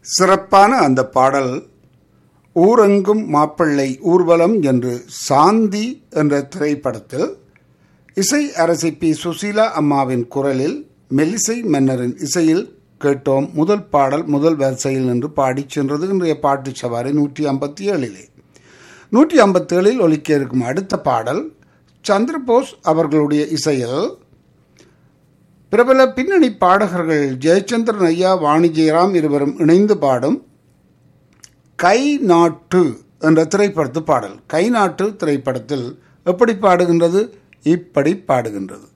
சிறப்பான அந்த பாடல் ஊரெங்கும் மாப்பிள்ளை ஊர்வலம் என்று சாந்தி என்ற திரைப்படத்தில் இசை அரசி பி சுசீலா அம்மாவின் குரலில் மெல்லிசை மன்னரின் இசையில் கேட்டோம். முதல் பாடல் முதல் வரிசையில் நின்று பாடிச் சென்றது இன்றைய பாட்டு சவாரி 157. 157 ஒலிக்க இருக்கும் அடுத்த பாடல் சந்திரபோஸ் அவர்களுடைய இசையில் பிரபல பின்னணி பாடகர்கள் ஜெயச்சந்திரன் ஐயா, வாணி ஜெயராம் இருவரும் இணைந்து பாடும் கை நாட்டு என்ற திரைப்படத்து பாடல். கை நாட்டு திரைப்படத்தில் எப்படி பாடுகின்றது? இப்படி பாடுகின்றது.